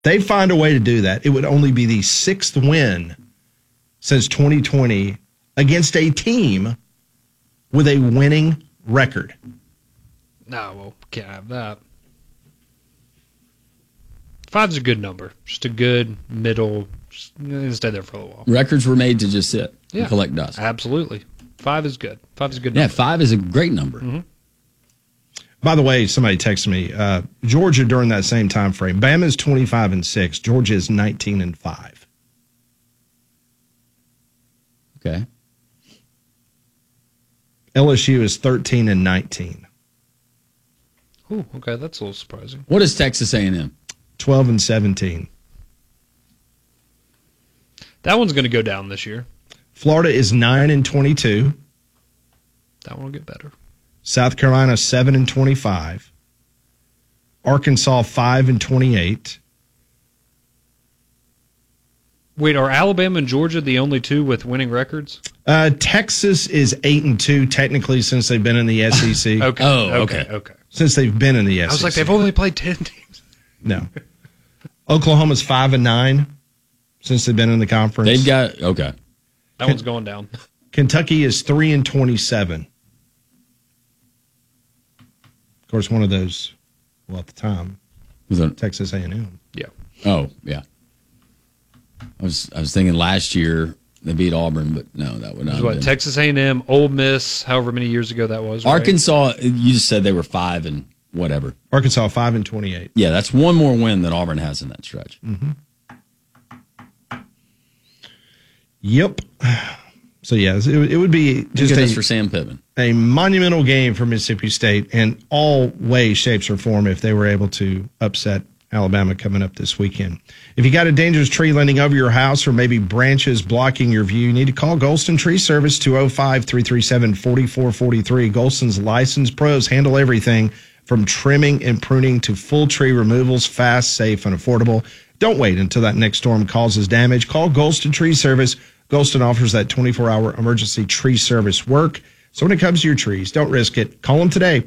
they find a way to do that, it would only be the sixth win since 2020 against a team with a winning record. No, well, can't have that. 5's a good number. Just a good middle. Just stay there for a little while. Records were made to just sit and collect dust. Absolutely. 5 is good. 5 is a good number. Yeah, 5 is a great number. Mm-hmm. By the way, somebody texted me, Georgia during that same time frame. Bama's 25-6. Georgia is 19-5. Okay. LSU is 13-19. Ooh, okay, that's a little surprising. What is Texas A&M? 12-17. That one's going to go down this year. Florida is 9-22. That one will get better. South Carolina 7-25. Arkansas 5-28. Wait, are Alabama and Georgia the only two with winning records? Texas is 8-2 technically since they've been in the SEC. Okay. Okay. Since they've been in the SEC. I was like, they've only played 10 teams. No. Oklahoma's 5-9 since they've been in the conference. They've got okay. That one's going down. Kentucky is 3-27. Of course, one of those. Well, at the time, Was that Texas A&M. Yeah. Oh, yeah. I was thinking last year they beat Auburn, but no, that would not have What, been. Texas A&M, Ole Miss, however many years ago that was. Right? Arkansas, you just said they were 5 and whatever. Arkansas 5-28. Yeah, that's one more win that Auburn has in that stretch. Mm-hmm. Yep. So, yeah, it would be just for Sam Pittman. A monumental game for Mississippi State in all ways, shapes, or form if they were able to upset Alabama coming up this weekend. If you got a dangerous tree leaning over your house or maybe branches blocking your view, you need to call Golston Tree Service, 205-337-4443. Golston's licensed pros handle everything from trimming and pruning to full tree removals, fast, safe, and affordable. Don't wait until that next storm causes damage. Call Golston Tree Service. Golston offers that 24-hour emergency tree service work. So when it comes to your trees, don't risk it. Call them today,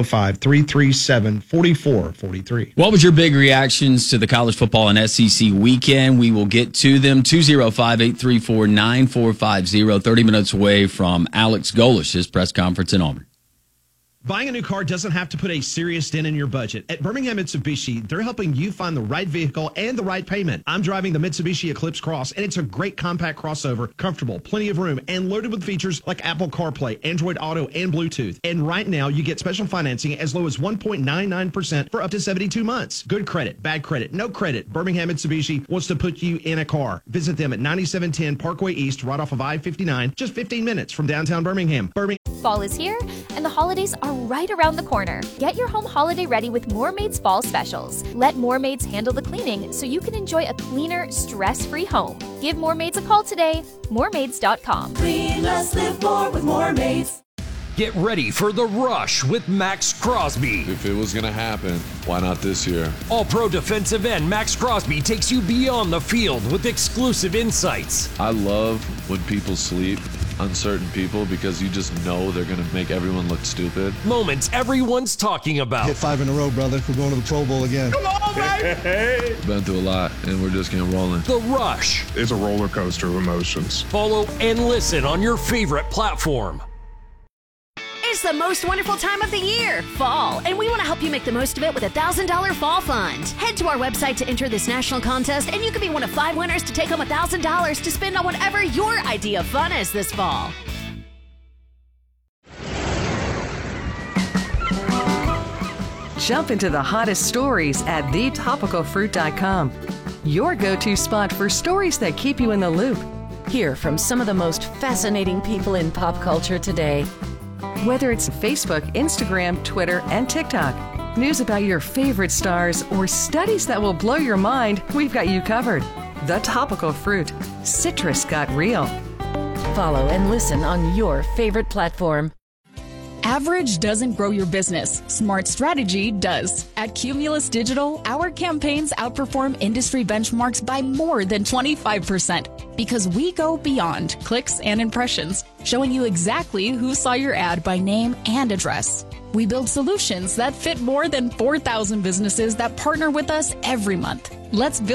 205-337-4443. What was your big reactions to the college football and SEC weekend? We will get to them. 205-834-9450, 30 minutes away from Alex Golish's press conference in Auburn. Buying a new car doesn't have to put a serious dent in your budget. At Birmingham Mitsubishi, they're helping you find the right vehicle and the right payment. I'm driving the Mitsubishi Eclipse Cross, and it's a great compact crossover, comfortable, plenty of room, and loaded with features like Apple CarPlay, Android Auto, and Bluetooth. And right now, you get special financing as low as 1.99% for up to 72 months. Good credit, bad credit, no credit. Birmingham Mitsubishi wants to put you in a car. Visit them at 9710 Parkway East, right off of I-59, just 15 minutes from downtown Birmingham. Fall is here, and the holidays are right around the corner. Get your home holiday ready with Moormaid's Fall Specials. Let Moormaids handle the cleaning so you can enjoy a cleaner, stress-free home. Give Moormaids a call today. Moormaids.com. Clean less, live more with Moormaids. Get ready for The Rush with Max Crosby. If it was going to happen, why not this year? All-pro defensive end Max Crosby takes you beyond the field with exclusive insights. I love when people sleep on certain people because you just know they're going to make everyone look stupid. Moments everyone's talking about. Hit 5 in a row, brother. We're going to the Pro Bowl again. Come on, baby! Been through a lot, and we're just getting rolling. The Rush. It's a roller coaster of emotions. Follow and listen on your favorite platform. It's the most wonderful time of the year, fall, and we want to help you make the most of it with a $1,000 fall fund. Head to our website to enter this national contest, and you could be one of 5 winners to take home $1,000 to spend on whatever your idea of fun is this fall. Jump into the hottest stories at thetopicalfruit.com. Your go-to spot for stories that keep you in the loop. Hear from some of the most fascinating people in pop culture today. Whether it's Facebook, Instagram, Twitter, and TikTok, news about your favorite stars, or studies that will blow your mind, we've got you covered. The Topical Fruit. Citrus got real. Follow and listen on your favorite platform. Average doesn't grow your business. Smart strategy does. At Cumulus Digital, our campaigns outperform industry benchmarks by more than 25% because we go beyond clicks and impressions, showing you exactly who saw your ad by name and address. We build solutions that fit more than 4,000 businesses that partner with us every month. Let's build